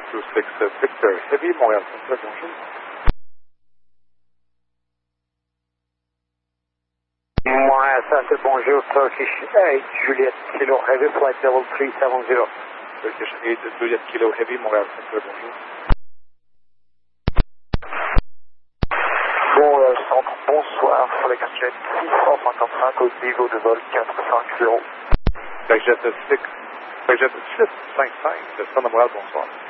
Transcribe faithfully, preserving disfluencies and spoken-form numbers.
two six Victor Heavy, Montréal Centre, bonjour. Montréal Centre, bonjour, Turkish eight, Juliet Kilo Heavy, flight level three seven zero. Turkish eight, Juliet Kilo Heavy, Montréal Centre, bonjour. Montréal Centre, bonsoir, Flexjet six cent cinquante-cinq au niveau de vol quatre cinq zéro. Flexjet six, Flexjet six cinq cinq, Centre de Montréal, bonsoir.